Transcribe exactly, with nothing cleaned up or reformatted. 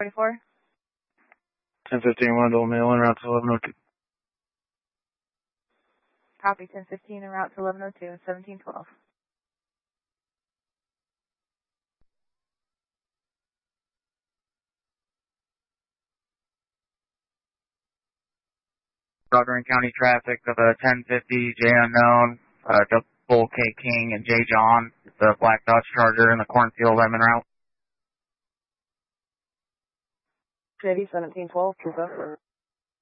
twenty-four. ten fifteen Wendell, mail en route to eleven oh two. Copy, ten fifteen en route to eleven oh two, seventeen twelve. Rockingham County traffic of uh, ten fifty, J unknown, uh, double K King and J John, the black Dodge Charger in the Cornfield Lemon route. J D seventeen twelve, trooper.